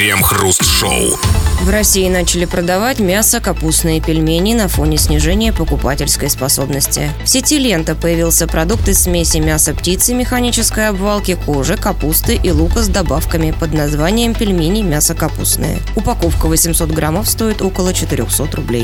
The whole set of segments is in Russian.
Крем-хруст-шоу. В России начали продавать мясо-капустные пельмени на фоне снижения покупательской способности. В сети «Лента» появился продукт из смеси мяса птицы, механической обвалки, кожи, капусты и лука с добавками под названием «Пельмени мясо-капустные». Упаковка 800 граммов стоит около 400 рублей.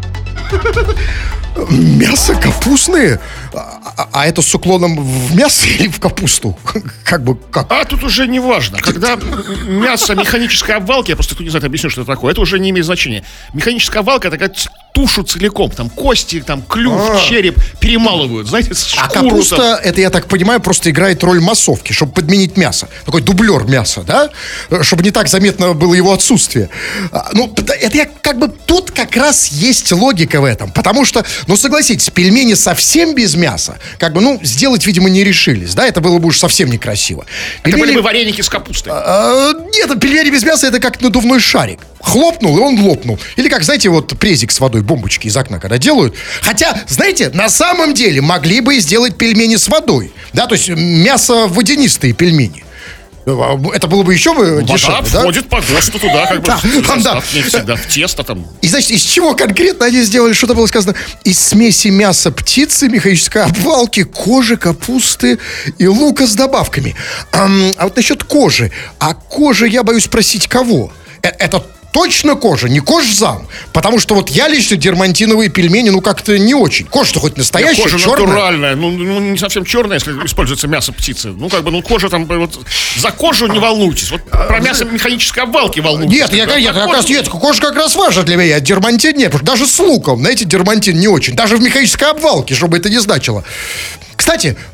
Мясо капустные? А это с уклоном в мясо или в капусту? Как? А тут уже не важно. Когда мясо механической обвалки, я просто тут не знаю, объясню, что это такое, это уже не имеет значения. Механическая обвалка — это как тушу целиком, там кости, там клюв, череп перемалывают, знаете, шкуру. А капуста, там. Это, я так понимаю, просто играет роль массовки, чтобы подменить мясо. Такой дублер мяса, да? Чтобы не так заметно было его отсутствие. Ну, это я тут как раз есть логика в этом. Потому что, согласитесь, пельмени совсем без мяса, сделать, видимо, не решились, да? Это было бы уж совсем некрасиво. Это были бы вареники с капустой. Нет, пельмени без мяса — это как надувной шарик. Хлопнул, и он лопнул. Или как, знаете, презик с водой, бомбочки из окна, когда делают. Хотя, знаете, на самом деле могли бы и сделать пельмени с водой. Да, то есть мясо-водянистые пельмени. Это было бы еще дешевле, да? Входит по ГОСТу туда, не всегда в тесто там. И, значит, из чего конкретно они сделали, что-то было сказано? Из смеси мяса птицы, механической обвалки, кожи, капусты и лука с добавками. А вот насчет кожи. А кожа, я боюсь спросить, кого? Это точно кожа, не кожзам. Потому что я лично дермантиновые пельмени, как-то не очень. Кожа-то хоть настоящая, кожа черная. Натуральная, не совсем черная, если используется мясо птицы. Кожа там, за кожу не волнуйтесь. Про мясо механической обвалки волнуйтесь. Нет, кожа как раз важна для меня. Дермантин нет, потому что даже с луком, знаете, дермантин не очень. Даже в механической обвалке, чтобы это не значило. Кстати,